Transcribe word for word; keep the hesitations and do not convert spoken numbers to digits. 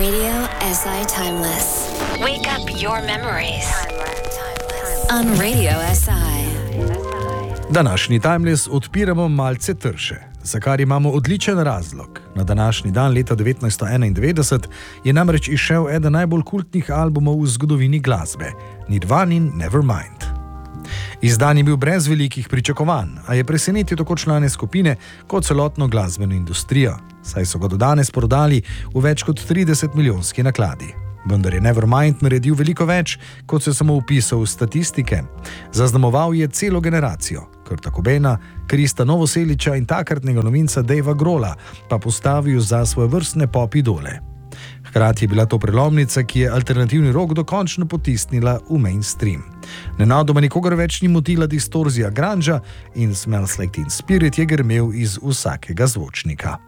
Radio S I Timeless. Wake up your memories. On Radio S I. Današnji Timeless odpiramo malce trše, za kar imamo odličen razlog. Na današnji dan leta devetnajststo enaindevetdeset je namreč izšel eden najbolj kultnih albumov v zgodovini glasbe, Nirvanin Nevermind. Izdan je bil brez velikih pričakovanj, a je presenetil tako člane skupine kot celotno glasbeno industrijo, saj so ga do danes prodali v več kot trideset milijonski nakladi. Vendar je Nevermind naredil veliko več, kot se samo vpisal v statistike. Zaznamoval je celo generacijo, Kurta Cobaina, Krista Novoselića in takratnega novinca Davea Grohla, pa postavil za svojevrstne pop idole. Hkrati je bila to prelomnica, ki je alternativni rock dokončno potisnila v mainstream. Nenadoma nikogar več ni motila distorzija grunga in Smells Like Teen Spirit je grmel iz vsakega zvočnika.